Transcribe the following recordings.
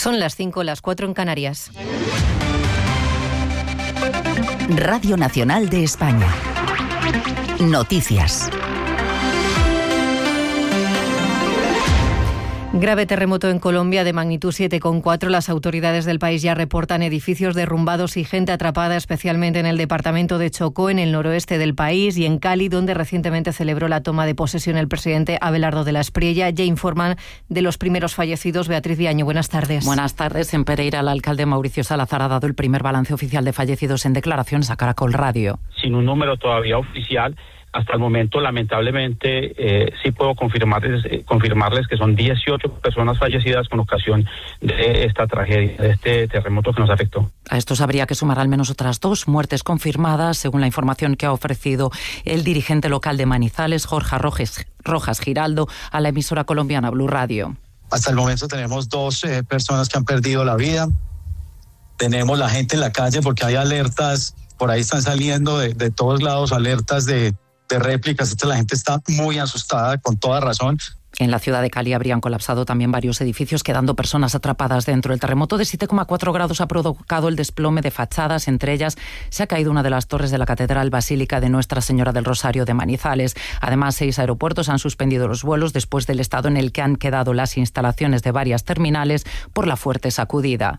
Son las 5, las 4 en Canarias. Radio Nacional de España. Noticias. Grave terremoto en Colombia de magnitud 7,4. Las autoridades del país ya reportan edificios derrumbados y gente atrapada, especialmente en el departamento de Chocó, en el noroeste del país, y en Cali, donde recientemente celebró la toma de posesión el presidente Abelardo de la Espriella. Ya informan de los primeros fallecidos. Beatriz Viaño, buenas tardes. Buenas tardes. En Pereira, el alcalde Mauricio Salazar ha dado el primer balance oficial de fallecidos en declaraciones a Caracol Radio. Sin un número todavía oficial, hasta el momento, lamentablemente, sí puedo confirmarles que son 18 personas fallecidas con ocasión de esta tragedia, de este terremoto que nos afectó. A estos habría que sumar al menos otras 2 muertes confirmadas, según la información que ha ofrecido el dirigente local de Manizales, Jorge Rojas Giraldo, a la emisora colombiana Blue Radio. Hasta el momento tenemos 2 personas que han perdido la vida. Tenemos la gente en la calle porque hay alertas, por ahí están saliendo de todos lados alertas de réplicas. La gente está muy asustada, con toda razón. En la ciudad de Cali habrían colapsado también varios edificios, quedando personas atrapadas dentro. El terremoto de 7,4 grados ha provocado el desplome de fachadas. Entre ellas, se ha caído una de las torres de la Catedral Basílica de Nuestra Señora del Rosario de Manizales. Además, 6 aeropuertos han suspendido los vuelos después del estado en el que han quedado las instalaciones de varias terminales por la fuerte sacudida.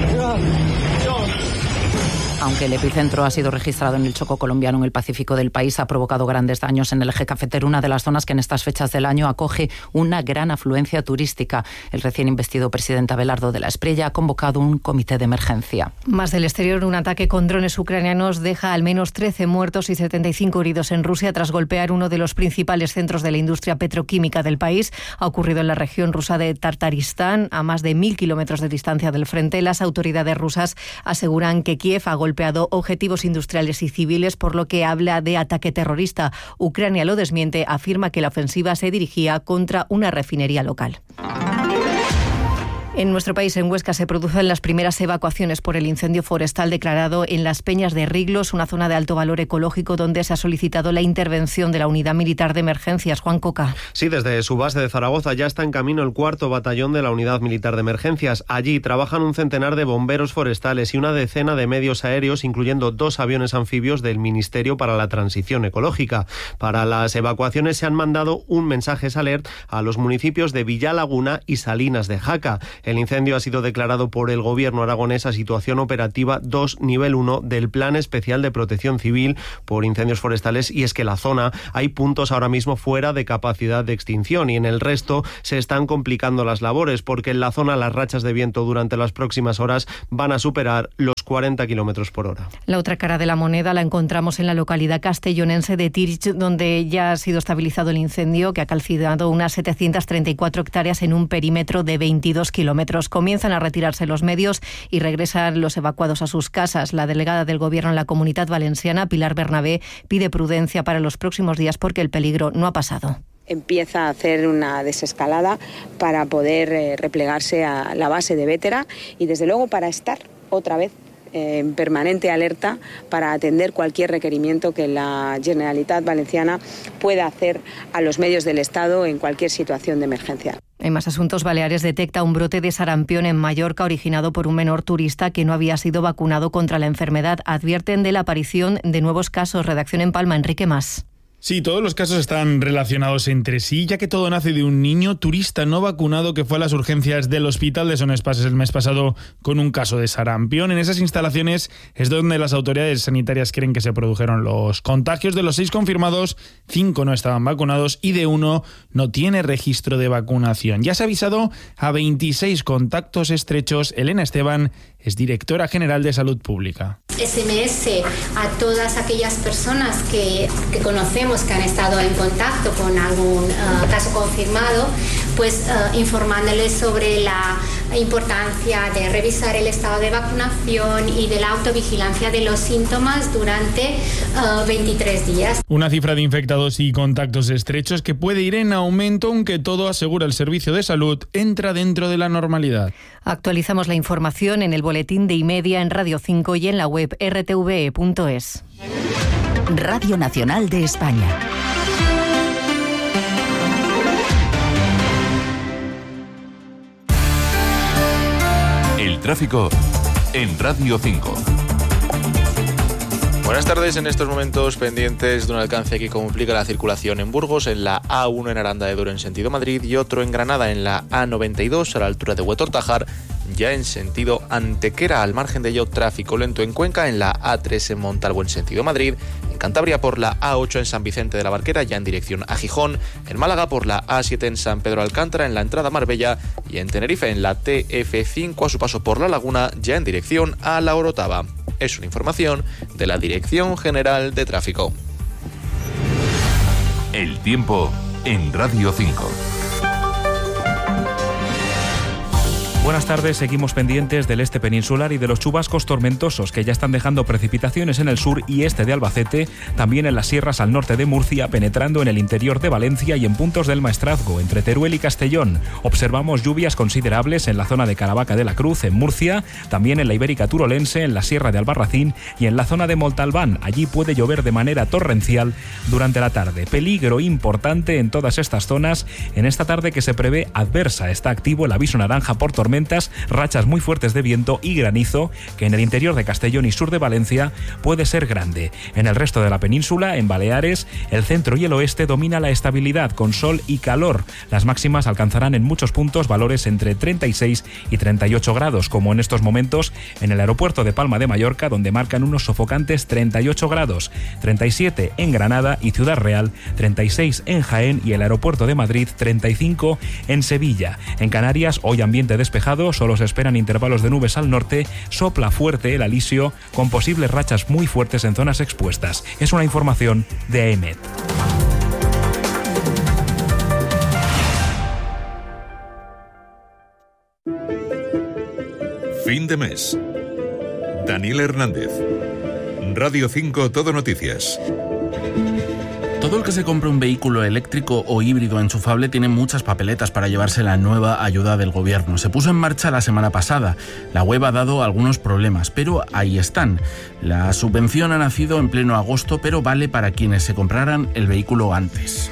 Aunque el epicentro ha sido registrado en el Chocó colombiano, en el Pacífico del país, ha provocado grandes daños en el eje cafetero, una de las zonas que en estas fechas del año acoge una gran afluencia turística. El recién investido presidente Abelardo de la Espriella ha convocado un comité de emergencia. Más del exterior, un ataque con drones ucranianos deja al menos 13 muertos y 75 heridos en Rusia tras golpear uno de los principales centros de la industria petroquímica del país. Ha ocurrido en la región rusa de Tartaristán, a más de 1.000 kilómetros de distancia del frente. Las autoridades rusas aseguran que Kiev ha golpeado objetivos industriales y civiles, por lo que habla de ataque terrorista. Ucrania lo desmiente, afirma que la ofensiva se dirigía contra una refinería local. En nuestro país, en Huesca, se producen las primeras evacuaciones por el incendio forestal declarado en las Peñas de Riglos, una zona de alto valor ecológico donde se ha solicitado la intervención de la Unidad Militar de Emergencias. Juan Coca. Sí, desde su base de Zaragoza ya está en camino el 4º batallón de la Unidad Militar de Emergencias. Allí trabajan un centenar de bomberos forestales y una decena de medios aéreos, incluyendo 2 aviones anfibios del Ministerio para la Transición Ecológica. Para las evacuaciones se han mandado un mensajes alert a los municipios de Villalaguna y Salinas de Jaca. El incendio ha sido declarado por el Gobierno aragonés a situación operativa 2 nivel 1 del Plan Especial de Protección Civil por incendios forestales, y es que la zona hay puntos ahora mismo fuera de capacidad de extinción y en el resto se están complicando las labores porque en la zona las rachas de viento durante las próximas horas van a superar los 40 kilómetros por hora. La otra cara de la moneda la encontramos en la localidad castellonense de Tirich, donde ya ha sido estabilizado el incendio que ha calcinado unas 734 hectáreas en un perímetro de 22 kilómetros. Comienzan a retirarse los medios y regresan los evacuados a sus casas. La delegada del Gobierno en la Comunidad Valenciana, Pilar Bernabé, pide prudencia para los próximos días porque el peligro no ha pasado. Empieza a hacer una desescalada para poder replegarse a la base de Bétera y, desde luego, para estar otra vez en permanente alerta para atender cualquier requerimiento que la Generalitat Valenciana pueda hacer a los medios del Estado en cualquier situación de emergencia. En más asuntos, Baleares detecta un brote de sarampión en Mallorca originado por un menor turista que no había sido vacunado contra la enfermedad. Advierten de la aparición de nuevos casos. Redacción en Palma, Enrique Mas. Sí, todos los casos están relacionados entre sí, ya que todo nace de un niño turista no vacunado que fue a las urgencias del hospital de Son Espases el mes pasado con un caso de sarampión. En esas instalaciones es donde las autoridades sanitarias creen que se produjeron los contagios. De los 6 confirmados, 5 no estaban vacunados y de 1 no tiene registro de vacunación. Ya se ha avisado a 26 contactos estrechos. Elena Esteban es directora general de Salud Pública. SMS a todas aquellas personas que conocemos que han estado en contacto con algún caso confirmado, pues informándoles sobre la importancia de revisar el estado de vacunación y de la autovigilancia de los síntomas durante 23 días. Una cifra de infectados y contactos estrechos que puede ir en aumento, aunque todo, asegura el Servicio de Salud, entra dentro de la normalidad. Actualizamos la información en el boletín de Y-Media, en Radio 5 y en la web rtve.es. Radio Nacional de España. tráfico en Radio 5. Buenas tardes. En estos momentos pendientes de un alcance que complica la circulación en Burgos, en la A1 en Aranda de Duero en sentido Madrid y otro en Granada en la A92 a la altura de Huetor-Tajar, ya en sentido Antequera. Al margen de ello, tráfico lento en Cuenca, en la A3 en Montalvo en sentido Madrid, en Cantabria por la A8 en San Vicente de la Barquera ya en dirección a Gijón, en Málaga por la A7 en San Pedro Alcántara en la entrada a Marbella y en Tenerife en la TF5 a su paso por La Laguna ya en dirección a La Orotava. Es una información de la Dirección General de Tráfico. El tiempo en Radio 5. Buenas tardes, seguimos pendientes del este peninsular y de los chubascos tormentosos que ya están dejando precipitaciones en el sur y este de Albacete, también en las sierras al norte de Murcia, penetrando en el interior de Valencia y en puntos del Maestrazgo, entre Teruel y Castellón. Observamos lluvias considerables en la zona de Caravaca de la Cruz, en Murcia, también en la Ibérica Turolense, en la sierra de Albarracín y en la zona de Montalbán. Allí puede llover de manera torrencial durante la tarde. Peligro importante en todas estas zonas. En esta tarde que se prevé adversa está activo el aviso naranja por tormentas, rachas muy fuertes de viento y granizo, que en el interior de Castellón y sur de Valencia puede ser grande. En el resto de la península, en Baleares, el centro y el oeste domina la estabilidad con sol y calor. Las máximas alcanzarán en muchos puntos valores entre 36 y 38 grados, como en estos momentos en el aeropuerto de Palma de Mallorca, donde marcan unos sofocantes 38 grados, 37 en Granada y Ciudad Real, 36 en Jaén y el aeropuerto de Madrid, 35 en Sevilla. En Canarias, hoy ambiente despejado, solo se esperan intervalos de nubes al norte, sopla fuerte el alisio con posibles rachas muy fuertes en zonas expuestas. Es una información de EMET. Fin de mes. Daniel Hernández. Radio 5 Todo Noticias. Todo el que se compre un vehículo eléctrico o híbrido enchufable tiene muchas papeletas para llevarse la nueva ayuda del gobierno. Se puso en marcha la semana pasada. La web ha dado algunos problemas, pero ahí están. La subvención ha nacido en pleno agosto, pero vale para quienes se compraran el vehículo antes.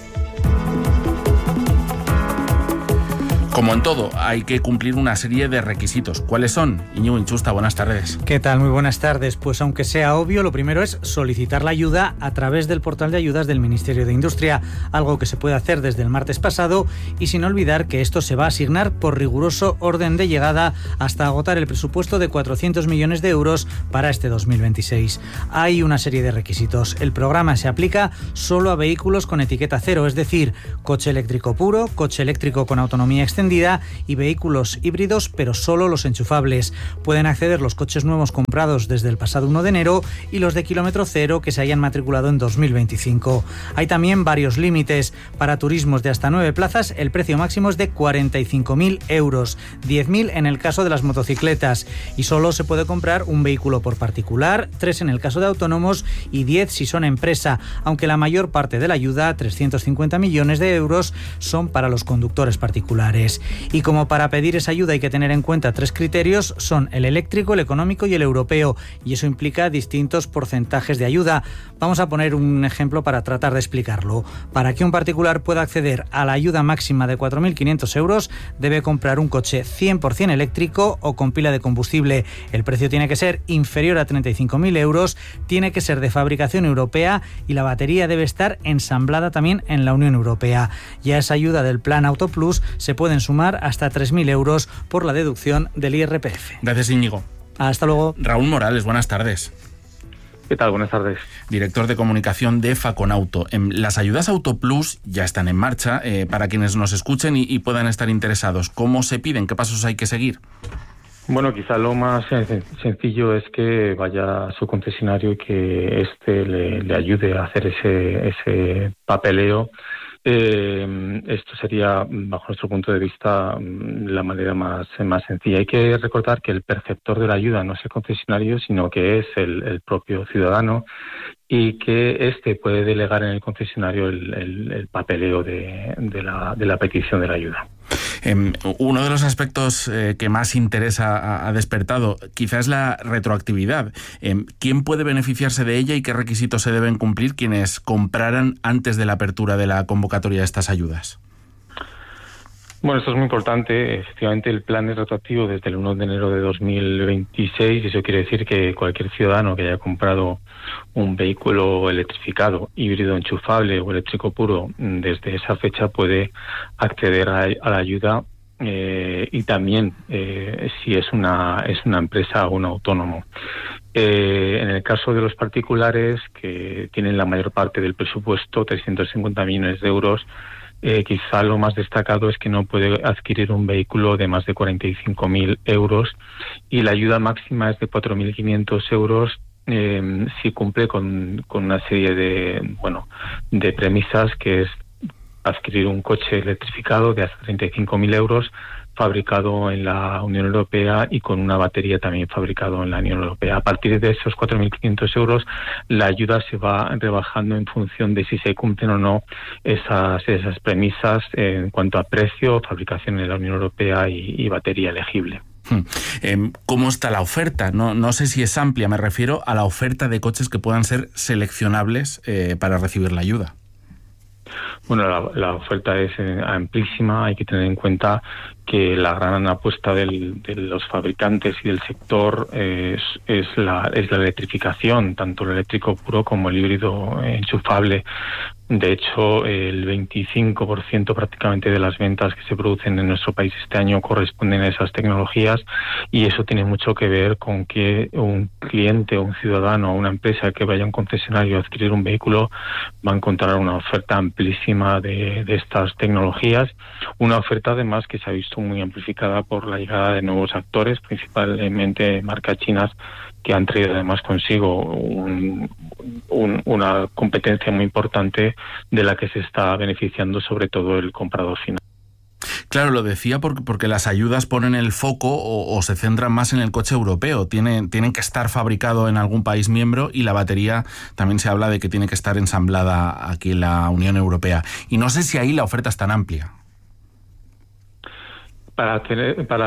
Como en todo, hay que cumplir una serie de requisitos. ¿Cuáles son? Íñigo Inchusta, buenas tardes. ¿Qué tal? Muy buenas tardes. Pues aunque sea obvio, lo primero es solicitar la ayuda a través del portal de ayudas del Ministerio de Industria, algo que se puede hacer desde el martes pasado y sin olvidar que esto se va a asignar por riguroso orden de llegada hasta agotar el presupuesto de 400 millones de euros para este 2026. Hay una serie de requisitos. El programa se aplica solo a vehículos con etiqueta cero, es decir, coche eléctrico puro, coche eléctrico con autonomía extendida y vehículos híbridos, pero solo los enchufables. Pueden acceder los coches nuevos comprados desde el pasado 1 de enero y los de kilómetro cero que se hayan matriculado en 2025. Hay también varios límites. Para turismos de hasta 9 plazas, el precio máximo es de 45.000 euros, 10.000 en el caso de las motocicletas, y solo se puede comprar un vehículo por particular, 3 en el caso de autónomos y 10 si son empresa, aunque la mayor parte de la ayuda, 350 millones de euros, son para los conductores particulares. Y como para pedir esa ayuda hay que tener en cuenta 3 criterios, son el eléctrico, el económico y el europeo, y eso implica distintos porcentajes de ayuda. Vamos a poner un ejemplo para tratar de explicarlo. Para que un particular pueda acceder a la ayuda máxima de 4.500 euros, debe comprar un coche 100% eléctrico o con pila de combustible. El precio tiene que ser inferior a 35.000 euros, tiene que ser de fabricación europea y la batería debe estar ensamblada también en la Unión Europea. Y a esa ayuda del Plan Auto Plus se pueden sumar hasta 3.000 euros por la deducción del IRPF. Gracias, Íñigo. Hasta luego. Raúl Morales, buenas tardes. ¿Qué tal? Buenas tardes. Director de comunicación de Faconauto. Las ayudas Auto Plus ya están en marcha para quienes nos escuchen y puedan estar interesados. ¿Cómo se piden? ¿Qué pasos hay que seguir? Bueno, quizá lo más sencillo es que vaya a su concesionario y que le ayude a hacer ese papeleo. Esto sería, bajo nuestro punto de vista, la manera más sencilla. Hay que recordar que el perceptor de la ayuda no es el concesionario, sino que es el propio ciudadano, y que éste puede delegar en el concesionario el papeleo de la petición de la ayuda. Uno de los aspectos que más interés ha despertado quizás es la retroactividad. ¿Quién puede beneficiarse de ella y qué requisitos se deben cumplir quienes compraran antes de la apertura de la convocatoria de estas ayudas? Bueno, esto es muy importante. Efectivamente, el plan es retroactivo desde el 1 de enero de 2026 y eso quiere decir que cualquier ciudadano que haya comprado un vehículo electrificado, híbrido enchufable o eléctrico puro, desde esa fecha puede acceder a la ayuda y también si es una empresa o un autónomo. En el caso de los particulares, que tienen la mayor parte del presupuesto, 350 millones de euros, quizá lo más destacado es que no puede adquirir un vehículo de más de 45.000 euros y la ayuda máxima es de 4.500 euros si cumple con una serie de premisas, que es adquirir un coche electrificado de hasta 35.000 euros fabricado en la Unión Europea y con una batería también fabricado en la Unión Europea. A partir de esos 4.500 euros, la ayuda se va rebajando en función de si se cumplen o no esas premisas en cuanto a precio, fabricación en la Unión Europea y batería elegible. ¿Cómo está la oferta? No sé si es amplia, me refiero a la oferta de coches que puedan ser seleccionables para recibir la ayuda. Bueno, la oferta es amplísima. Hay que tener en cuenta que la gran apuesta de los fabricantes y del sector es la electrificación, tanto el eléctrico puro como el híbrido enchufable. De hecho, el 25% prácticamente de las ventas que se producen en nuestro país este año corresponden a esas tecnologías, y eso tiene mucho que ver con que un cliente, un ciudadano o una empresa que vaya a un concesionario a adquirir un vehículo va a encontrar una oferta amplísima de estas tecnologías, una oferta además que se ha visto muy amplificada por la llegada de nuevos actores, principalmente marcas chinas, que han traído además consigo una competencia muy importante de la que se está beneficiando sobre todo el comprador final. Claro, lo decía porque las ayudas ponen el foco o se centran más en el coche europeo. Tienen que estar fabricado en algún país miembro y la batería también se habla de que tiene que estar ensamblada aquí en la Unión Europea. Y no sé si ahí la oferta es tan amplia. Para tener el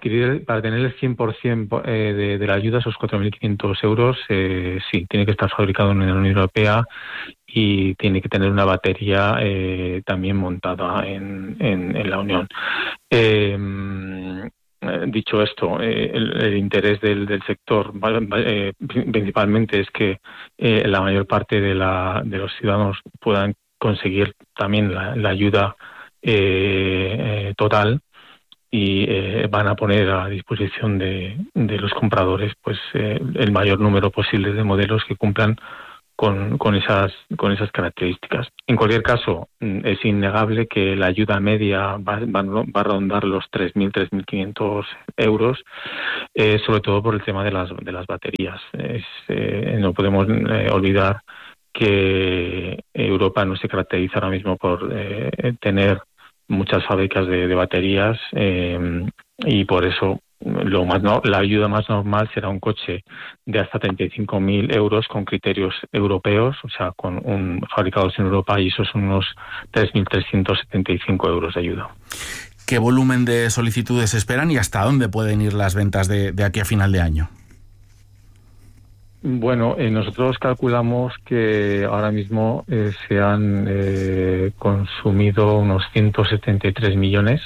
100% de la ayuda, esos 4.500 euros, sí, tiene que estar fabricado en la Unión Europea y tiene que tener una batería también montada en la Unión. Dicho esto, el interés del sector principalmente es que la mayor parte de los ciudadanos puedan conseguir también la ayuda total, y van a poner a disposición de los compradores pues el mayor número posible de modelos que cumplan con esas características. En cualquier caso, es innegable que la ayuda media va a rondar los 3.500 euros, sobre todo por el tema de las baterías. No podemos olvidar que Europa no se caracteriza ahora mismo por tener muchas fábricas de baterías, y por eso la ayuda más normal será un coche de hasta 35.000 euros con criterios europeos, o sea, fabricados en Europa, y esos son unos 3.375 euros de ayuda. ¿Qué volumen de solicitudes esperan y hasta dónde pueden ir las ventas de aquí a final de año? Bueno, nosotros calculamos que ahora mismo se han consumido unos 173 millones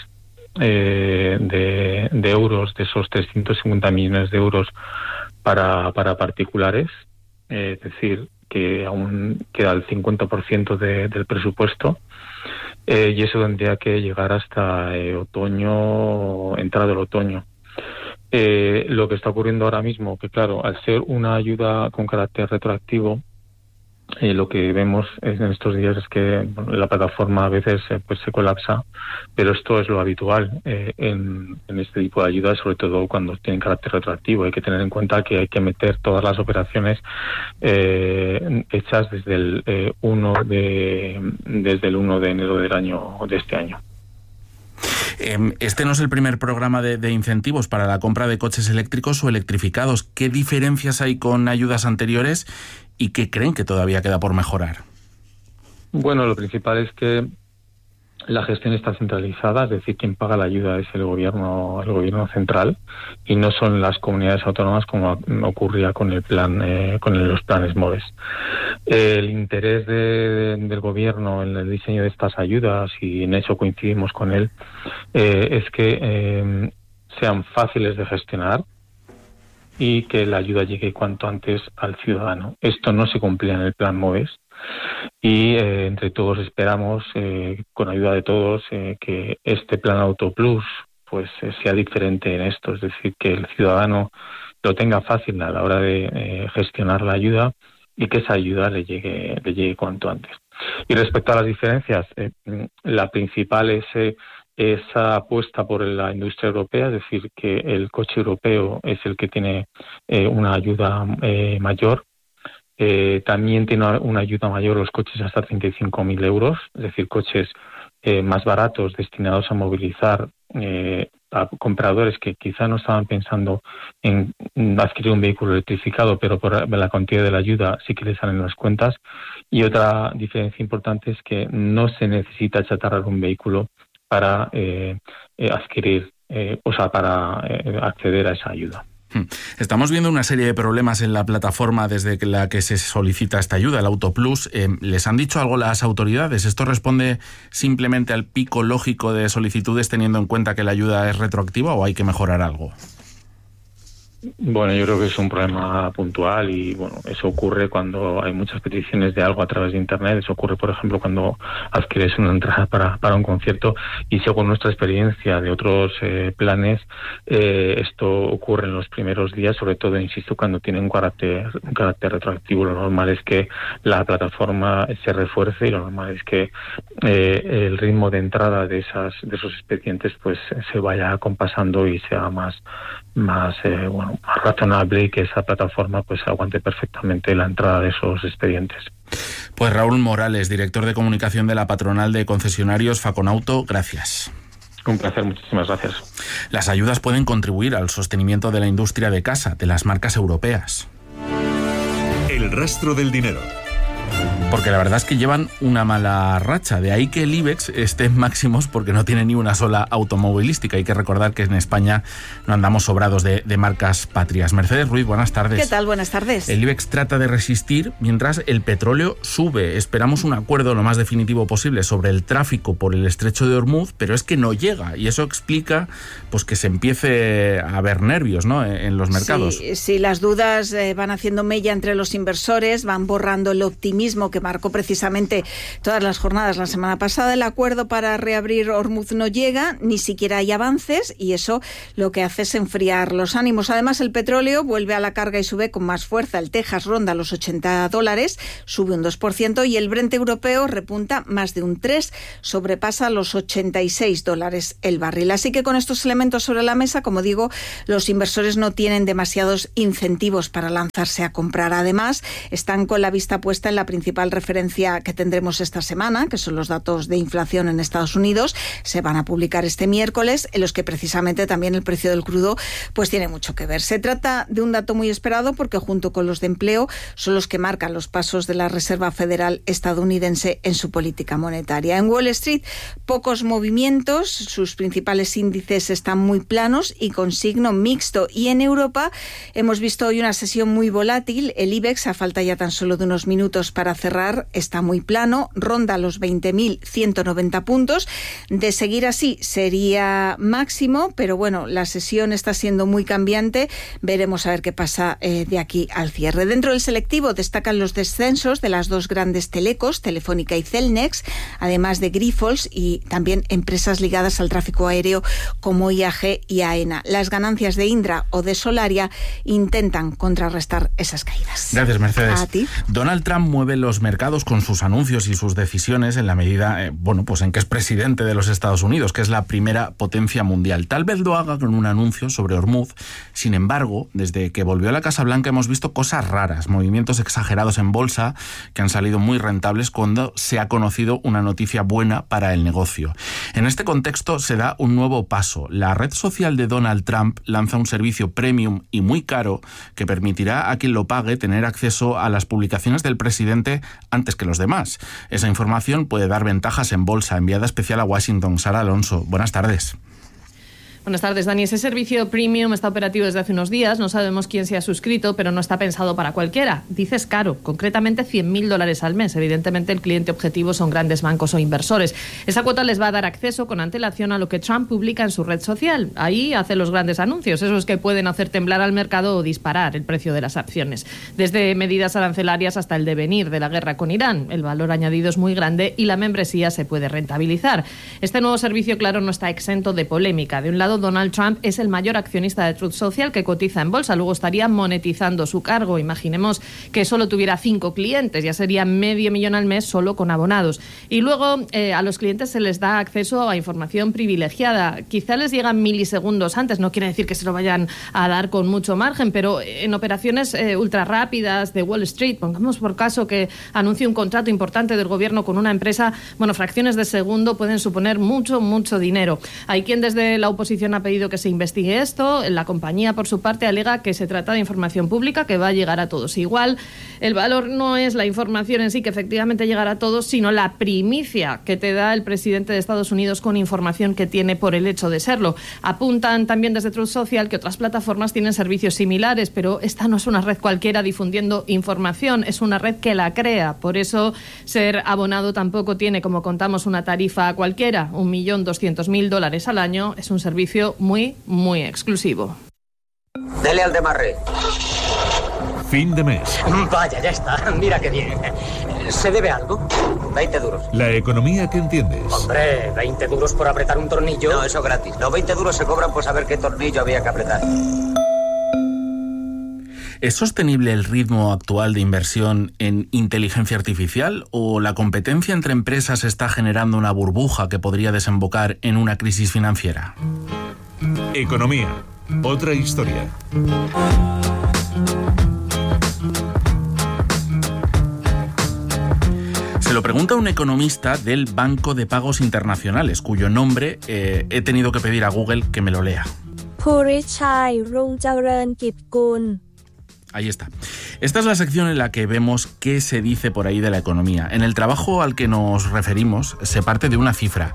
de euros de esos 350 millones de euros para particulares, es decir, que aún queda el 50% del presupuesto, y eso tendría que llegar hasta entrada del otoño. Lo que está ocurriendo ahora mismo, que claro, al ser una ayuda con carácter retroactivo, lo que vemos en estos días es que la plataforma a veces se colapsa, pero esto es lo habitual en este tipo de ayudas, sobre todo cuando tienen carácter retroactivo. Hay que tener en cuenta que hay que meter todas las operaciones hechas desde el 1 de enero de este año. Este no es el primer programa de incentivos para la compra de coches eléctricos o electrificados. ¿Qué diferencias hay con ayudas anteriores y qué creen que todavía queda por mejorar? Bueno, lo principal es que la gestión está centralizada, es decir, quien paga la ayuda es el gobierno central, y no son las comunidades autónomas como ocurría con los planes MOVES. El interés del gobierno en el diseño de estas ayudas, y en eso coincidimos con él, es que sean fáciles de gestionar y que la ayuda llegue cuanto antes al ciudadano. Esto no se cumplía en el Plan MOVES y entre todos esperamos, con ayuda de todos, que este Plan Auto Plus pues sea diferente en esto, es decir, que el ciudadano lo tenga fácil a la hora de gestionar la ayuda y que esa ayuda le llegue cuanto antes. Y respecto a las diferencias, la principal es esa apuesta por la industria europea, es decir, que el coche europeo es el que tiene una ayuda mayor. También tiene una ayuda mayor los coches hasta 35.000 euros, es decir, coches más baratos destinados a movilizar a compradores que quizá no estaban pensando en adquirir un vehículo electrificado, pero por la cuantía de la ayuda sí que les salen las cuentas. Y otra diferencia importante es que no se necesita achatarrar un vehículo para para acceder a esa ayuda. Estamos viendo una serie de problemas en la plataforma desde la que se solicita esta ayuda, el Auto Plus. ¿Les han dicho algo las autoridades? ¿Esto responde simplemente al pico lógico de solicitudes teniendo en cuenta que la ayuda es retroactiva o hay que mejorar algo? Bueno, yo creo que es un problema puntual y bueno, eso ocurre cuando hay muchas peticiones de algo a través de Internet. Eso ocurre, por ejemplo, cuando adquieres una entrada para un concierto y según nuestra experiencia de otros planes, esto ocurre en los primeros días, sobre todo, insisto, cuando tiene un carácter retroactivo. Lo normal es que la plataforma se refuerce y lo normal es que el ritmo de entrada de esos expedientes pues se vaya compasando y sea más razonable y que esa plataforma pues aguante perfectamente la entrada de esos expedientes. Pues Raúl Morales, director de comunicación de la patronal de concesionarios Faconauto, gracias. Un placer, muchísimas gracias. Las ayudas pueden contribuir al sostenimiento de la industria de casa, de las marcas europeas. El rastro del dinero. Porque la verdad es que llevan una mala racha. De ahí que el IBEX esté en máximos porque no tiene ni una sola automovilística. Hay que recordar que en España no andamos sobrados de marcas patrias. Mercedes Ruiz, buenas tardes. ¿Qué tal? Buenas tardes. El IBEX trata de resistir mientras el petróleo sube. Esperamos un acuerdo lo más definitivo posible sobre el tráfico por el estrecho de Hormuz, pero es que no llega. Y eso explica pues que se empiece a haber nervios, ¿no?, en los mercados. Sí, las dudas van haciendo mella entre los inversores, van borrando el optimismo que marcó precisamente todas las jornadas la semana pasada. El acuerdo para reabrir Hormuz no llega, ni siquiera hay avances, y eso lo que hace es enfriar los ánimos. Además, el petróleo vuelve a la carga y sube con más fuerza. El Texas ronda los $80, sube un 2%, y el Brent europeo repunta más de un 3%, sobrepasa los $86 el barril. Así que con estos elementos sobre la mesa, como digo, los inversores no tienen demasiados incentivos para lanzarse a comprar. Además, están con la vista puesta en la principal referencia que tendremos esta semana, que son los datos de inflación en Estados Unidos. Se van a publicar este miércoles, en los que precisamente también el precio del crudo pues tiene mucho que ver. Se trata de un dato muy esperado porque junto con los de empleo son los que marcan los pasos de la Reserva Federal estadounidense en su política monetaria. En Wall Street, pocos movimientos, sus principales índices están muy planos y con signo mixto. Y en Europa hemos visto hoy una sesión muy volátil. El IBEX, a falta ya tan solo de unos minutos para cerrar, está muy plano, ronda los 20.190 puntos. De seguir así sería máximo, pero bueno, la sesión está siendo muy cambiante. Veremos a ver qué pasa de aquí al cierre. Dentro del selectivo destacan los descensos de las dos grandes telecos, Telefónica y Cellnex, además de Grifols y también empresas ligadas al tráfico aéreo como IAG y AENA. Las ganancias de Indra o de Solaria intentan contrarrestar esas caídas. Gracias, Mercedes. A ti. Donald Trump mueve los mercados con sus anuncios y sus decisiones en la medida, en que es presidente de los Estados Unidos, que es la primera potencia mundial. Tal vez lo haga con un anuncio sobre Hormuz. Sin embargo, desde que volvió a la Casa Blanca hemos visto cosas raras, movimientos exagerados en bolsa que han salido muy rentables cuando se ha conocido una noticia buena para el negocio. En este contexto se da un nuevo paso. La red social de Donald Trump lanza un servicio premium y muy caro que permitirá a quien lo pague tener acceso a las publicaciones del presidente antes que los demás. Esa información puede dar ventajas en bolsa. Enviada especial a Washington, Sara Alonso. Buenas tardes. Buenas tardes, Dani. Ese servicio premium está operativo desde hace unos días. No sabemos quién se ha suscrito, pero no está pensado para cualquiera. Dices caro, concretamente $100.000 al mes. Evidentemente, el cliente objetivo son grandes bancos o inversores. Esa cuota les va a dar acceso con antelación a lo que Trump publica en su red social. Ahí hace los grandes anuncios, esos que pueden hacer temblar al mercado o disparar el precio de las acciones. Desde medidas arancelarias hasta el devenir de la guerra con Irán. El valor añadido es muy grande y la membresía se puede rentabilizar. Este nuevo servicio, claro, no está exento de polémica. De un lado, Donald Trump es el mayor accionista de Truth Social, que cotiza en bolsa. Luego estaría monetizando su cargo. Imaginemos que solo tuviera 5 clientes, ya sería $500,000 al mes solo con abonados. Y luego a los clientes se les da acceso a información privilegiada. Quizá les llegan milisegundos antes, no quiere decir que se lo vayan a dar con mucho margen, pero en operaciones ultra rápidas de Wall Street, pongamos por caso que anuncie un contrato importante del gobierno con una empresa, bueno, fracciones de segundo pueden suponer mucho dinero. Hay quien desde la oposición ha pedido que se investigue esto. La compañía, por su parte, alega que se trata de información pública que va a llegar a todos igual. El valor no es la información en sí, que efectivamente llegará a todos, sino la primicia que te da el presidente de Estados Unidos con información que tiene por el hecho de serlo. Apuntan también desde Truth Social que otras plataformas tienen servicios similares, pero esta no es una red cualquiera difundiendo información, es una red que la crea. Por eso, ser abonado tampoco tiene, como contamos, una tarifa cualquiera. $1.200.000 al año es un servicio muy exclusivo. Dele al demarre. Fin de mes. Vaya, ya está. Mira qué bien. ¿Se debe algo? 20 duros. La economía que entiendes. Hombre, 20 duros por apretar un tornillo. No, eso gratis. Los 20 duros se cobran por saber qué tornillo había que apretar. ¿Es sostenible el ritmo actual de inversión en inteligencia artificial o la competencia entre empresas está generando una burbuja que podría desembocar en una crisis financiera? Economía. Otra historia. Se lo pregunta un economista del Banco de Pagos Internacionales, cuyo nombre he tenido que pedir a Google que me lo lea. Purichai Rungjaran Kipkun. Ahí está. Esta es la sección en la que vemos qué se dice por ahí de la economía. En el trabajo al que nos referimos se parte de una cifra,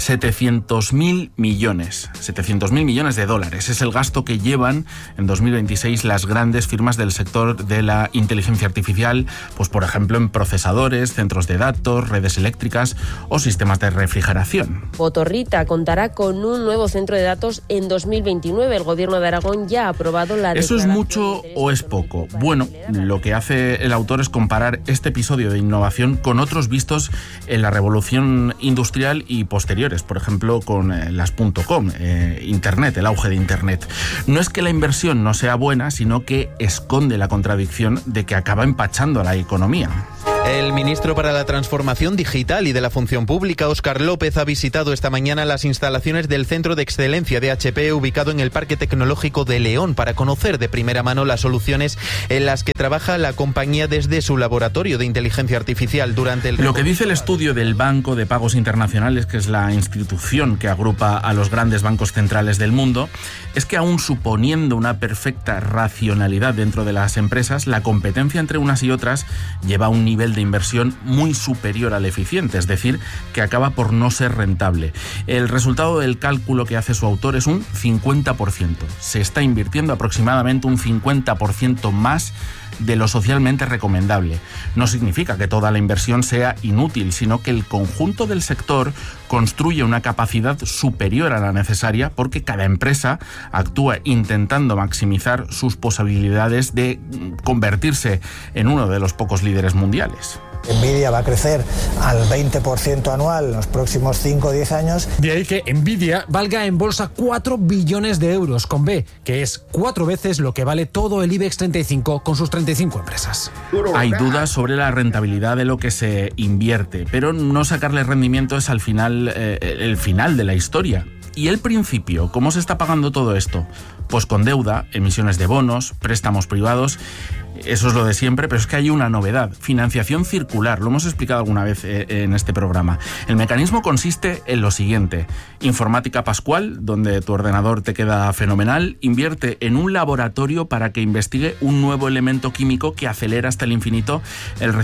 700.000 millones. 700.000 millones de dólares. Es el gasto que llevan en 2026 las grandes firmas del sector de la inteligencia artificial, pues por ejemplo en procesadores, centros de datos, redes eléctricas o sistemas de refrigeración. Potorrita contará con un nuevo centro de datos en 2029. El gobierno de Aragón ya ha aprobado la ¿Eso es mucho o es poco? Bueno, lo que hace el autor es comparar este episodio de innovación con otros vistos en la revolución industrial y posteriores, por ejemplo con las .com, Internet, el auge de Internet. No es que la inversión no sea buena, sino que esconde la contradicción de que acaba empachando a la economía. El ministro para la Transformación Digital y de la Función Pública, Óscar López, ha visitado esta mañana las instalaciones del Centro de Excelencia de HP ubicado en el Parque Tecnológico de León para conocer de primera mano las soluciones en las que trabaja la compañía desde su laboratorio de inteligencia artificial durante el... Lo que dice el estudio del Banco de Pagos Internacionales, que es la institución que agrupa a los grandes bancos centrales del mundo, es que aún suponiendo una perfecta racionalidad dentro de las empresas, la competencia entre unas y otras lleva a un nivel de inversión muy superior al eficiente, es decir, que acaba por no ser rentable. El resultado del cálculo que hace su autor es un 50%. Se está invirtiendo aproximadamente un 50% más de lo socialmente recomendable. No significa que toda la inversión sea inútil, sino que el conjunto del sector construye una capacidad superior a la necesaria porque cada empresa actúa intentando maximizar sus posibilidades de convertirse en uno de los pocos líderes mundiales. Nvidia va a crecer al 20% anual en los próximos 5 o 10 años. De ahí que Nvidia valga en bolsa 4 billones de euros, con B, que es 4 veces lo que vale todo el IBEX 35 con sus 35 empresas. Hay dudas sobre la rentabilidad de lo que se invierte, pero no sacarle rendimiento es al final el final de la historia. ¿Y el principio? ¿Cómo se está pagando todo esto? Pues con deuda, emisiones de bonos, préstamos privados. Eso es lo de siempre, pero es que hay una novedad, financiación circular, lo hemos explicado alguna vez en este programa. El mecanismo consiste en lo siguiente: Informática Pascual, donde tu ordenador te queda fenomenal, invierte en un laboratorio para que investigue un nuevo elemento químico que acelera hasta el infinito el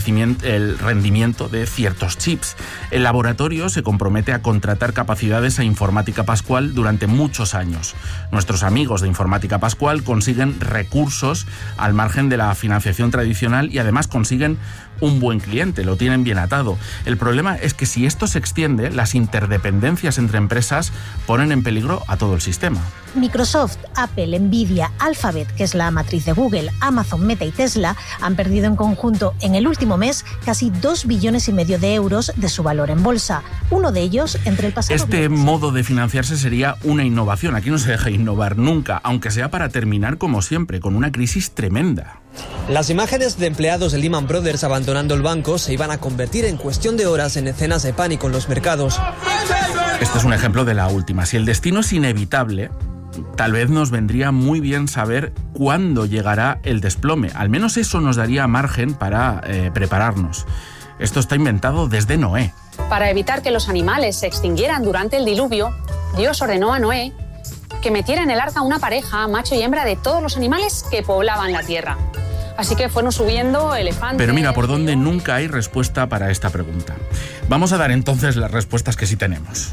rendimiento de ciertos chips. El laboratorio se compromete a contratar capacidades a Informática Pascual Pascual durante muchos años. Nuestros amigos de Informática Pascual consiguen recursos al margen de la financiación tradicional y además consiguen un buen cliente, lo tienen bien atado. El problema es que si esto se extiende, las interdependencias entre empresas ponen en peligro a todo el sistema. Microsoft, Apple, Nvidia, Alphabet, que es la matriz de Google, Amazon, Meta y Tesla, han perdido en conjunto en el último mes casi 2,5 billones de euros de su valor en bolsa. Uno de ellos entre el pasado... Este modo de financiarse sería una innovación. Aquí no se deja innovar nunca, aunque sea para terminar como siempre, con una crisis tremenda. Las imágenes de empleados de Lehman Brothers abandonando el banco se iban a convertir en cuestión de horas en escenas de pánico en los mercados. Este es un ejemplo de la última. Si el destino es inevitable, tal vez nos vendría muy bien saber cuándo llegará el desplome. Al menos eso nos daría margen para prepararnos. Esto está inventado desde Noé. Para evitar que los animales se extinguieran durante el diluvio, Dios ordenó a Noé que metiera en el arca una pareja, macho y hembra, de todos los animales que poblaban la tierra. Así que fueron subiendo elefantes... Pero mira, por dónde nunca hay respuesta para esta pregunta. Vamos a dar entonces las respuestas que sí tenemos.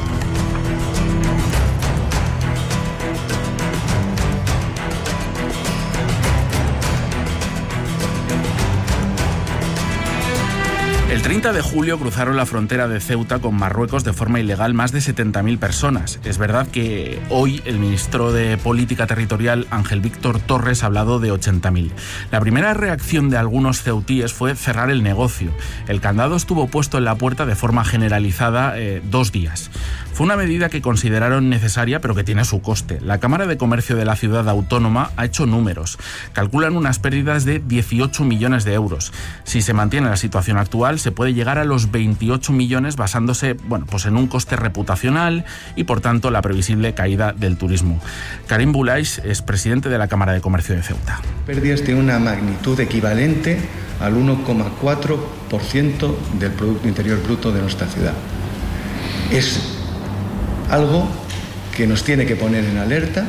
El 30 de julio cruzaron la frontera de Ceuta con Marruecos de forma ilegal más de 70.000 personas. Es verdad que hoy el ministro de Política Territorial, Ángel Víctor Torres, ha hablado de 80.000. La primera reacción de algunos ceutíes fue cerrar el negocio. El candado estuvo puesto en la puerta de forma generalizada 2 días. Fue una medida que consideraron necesaria, pero que tiene su coste. La Cámara de Comercio de la ciudad autónoma ha hecho números. Calculan unas pérdidas de 18 millones de euros. Si se mantiene la situación actual, se puede llegar a los 28 millones basándose, pues en un coste reputacional y, por tanto, la previsible caída del turismo. Karim Boulais es presidente de la Cámara de Comercio de Ceuta. Pérdidas de una magnitud equivalente al 1,4% del Producto Interior Bruto de nuestra ciudad. Es algo que nos tiene que poner en alerta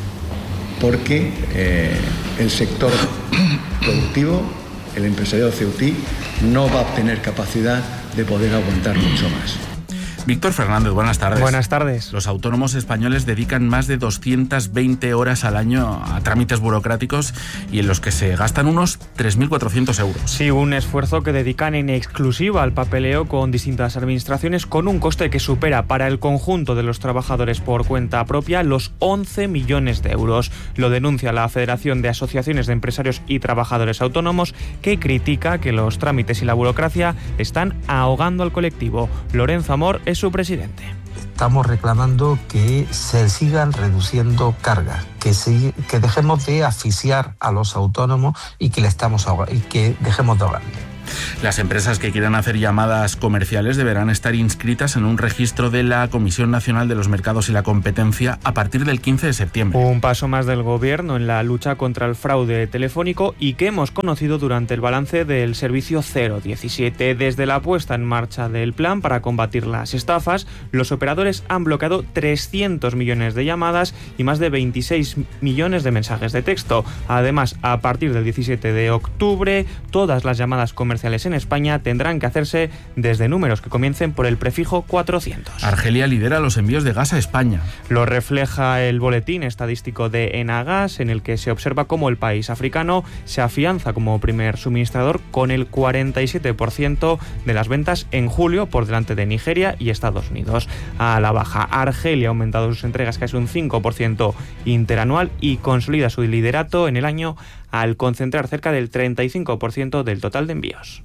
porque el sector productivo, el empresariado ceutí, no va a tener capacidad de poder aguantar mucho más. Víctor Fernández, buenas tardes. Buenas tardes. Los autónomos españoles dedican más de 220 horas al año a trámites burocráticos y en los que se gastan unos 3.400 euros. Sí, un esfuerzo que dedican en exclusiva al papeleo con distintas administraciones, con un coste que supera para el conjunto de los trabajadores por cuenta propia los 11 millones de euros. Lo denuncia la Federación de Asociaciones de Empresarios y Trabajadores Autónomos, que critica que los trámites y la burocracia están ahogando al colectivo. Lorenzo Amor es su presidente. Estamos reclamando que se sigan reduciendo cargas, que dejemos de asfixiar a los autónomos y que dejemos de ahogarle. Las empresas que quieran hacer llamadas comerciales deberán estar inscritas en un registro de la Comisión Nacional de los Mercados y la Competencia a partir del 15 de septiembre. Un paso más del Gobierno en la lucha contra el fraude telefónico y que hemos conocido durante el balance del servicio 017. Desde la puesta en marcha del plan para combatir las estafas, los operadores han bloqueado 300 millones de llamadas y más de 26 millones de mensajes de texto. Además, a partir del 17 de octubre, todas las llamadas comerciales en España tendrán que hacerse desde números que comiencen por el prefijo 400. Argelia lidera los envíos de gas a España. Lo refleja el boletín estadístico de Enagas, en el que se observa cómo el país africano se afianza como primer suministrador con el 47% de las ventas en julio, por delante de Nigeria y Estados Unidos. A la baja, Argelia ha aumentado sus entregas casi un 5% interanual y consolida su liderato en el año al concentrar cerca del 35% del total de envíos.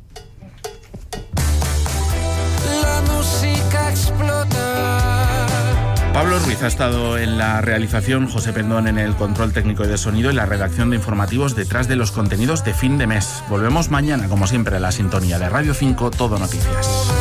La música explota. Pablo Ruiz ha estado en la realización, José Pendón en el control técnico y de sonido y la redacción de informativos detrás de los contenidos de fin de mes. Volvemos mañana, como siempre, a la sintonía de Radio 5, Todo Noticias.